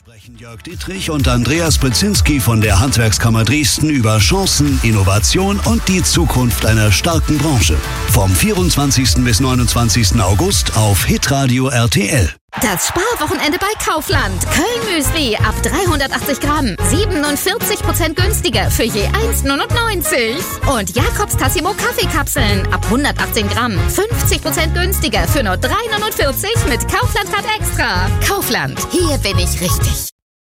Sprechen Jörg Dietrich und Andreas Brzezinski von der Handwerkskammer Dresden über Chancen, Innovation und die Zukunft einer starken Branche. Vom 24. bis 29. August auf Hitradio RTL. Das Sparwochenende bei Kaufland. Köln-Müsli ab 380 Gramm. 47% günstiger für je 1,99. Und Jakobs Tassimo Kaffeekapseln ab 118 Gramm. 50% günstiger für nur 3,49 mit Kaufland-Card Extra. Kaufland, hier bin ich richtig.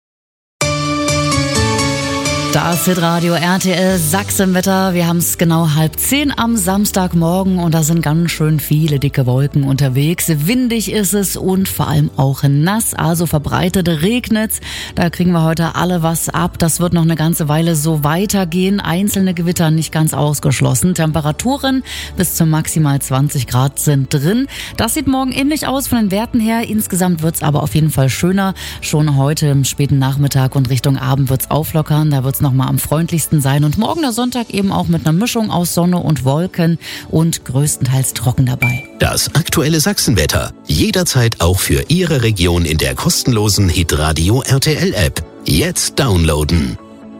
Das Hitradio RTL Sachsenwetter. Wir haben es genau 9:30 am Samstagmorgen und da sind ganz schön viele dicke Wolken unterwegs. Windig ist es und vor allem auch nass, also verbreitet regnet's. Da kriegen wir heute alle was ab. Das wird noch eine ganze Weile so weitergehen. Einzelne Gewitter nicht ganz ausgeschlossen. Temperaturen bis zu maximal 20 Grad sind drin. Das sieht morgen ähnlich aus von den Werten her. Insgesamt wird's aber auf jeden Fall schöner. Schon heute im späten Nachmittag und Richtung Abend wird's auflockern. Da wird's noch mal am freundlichsten sein und morgen der Sonntag eben auch mit einer Mischung aus Sonne und Wolken und größtenteils trocken dabei. Das aktuelle Sachsenwetter. Jederzeit auch für Ihre Region in der kostenlosen Hitradio RTL App. Jetzt downloaden.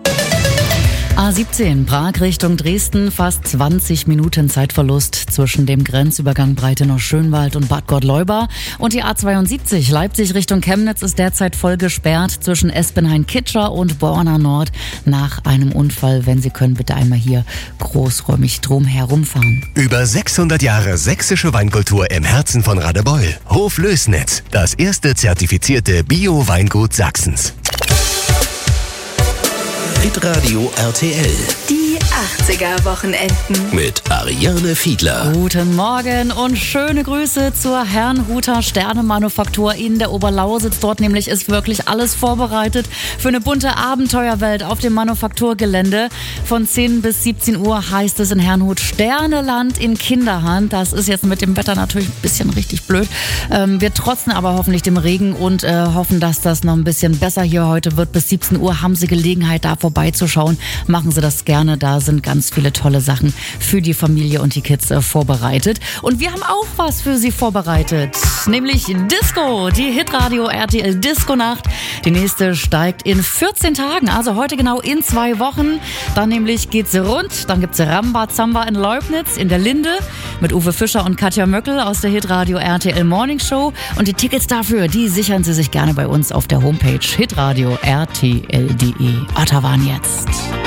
A17, Prag Richtung Dresden, fast 20 Minuten Zeitverlust zwischen dem Grenzübergang Breitenau-Schönwald und Bad Gottleuba. Und die A72, Leipzig Richtung Chemnitz, ist derzeit voll gesperrt zwischen Espenhain-Kitscher und Borna Nord nach einem Unfall. Wenn Sie können, bitte einmal hier großräumig drum herumfahren. Über 600 Jahre sächsische Weinkultur im Herzen von Radebeul. Hof Lößnitz, das erste zertifizierte Bio-Weingut Sachsens. Hitradio RTL. Die 80er-Wochenenden. Mit Ariane Fiedler. Guten Morgen und schöne Grüße zur Herrnhuter Sternemanufaktur in der Oberlausitz. Dort nämlich ist wirklich alles vorbereitet für eine bunte Abenteuerwelt auf dem Manufakturgelände. Von 10 bis 17 Uhr heißt es in Herrnhut Sterneland in Kinderhand. Das ist jetzt mit dem Wetter natürlich ein bisschen richtig blöd. Wir trotzen aber hoffentlich dem Regen und hoffen, dass das noch ein bisschen besser hier heute wird. Bis 17 Uhr haben Sie Gelegenheit, da vorbeizuschauen. Machen Sie das gerne. Da sind ganz viele tolle Sachen für die Familie und die Kids vorbereitet. Und wir haben auch was für Sie vorbereitet. Nämlich Disco, die Hitradio RTL Disco-Nacht. Die nächste steigt in 14 Tagen, also heute genau in 2 Wochen. Dann nämlich geht's rund. Dann gibt's Rambazamba in Leubnitz in der Linde mit Uwe Fischer und Katja Möckel aus der Hitradio RTL Morning Show. Und die Tickets dafür, die sichern Sie sich gerne bei uns auf der Homepage hitradio rtl.de. Da waren jetzt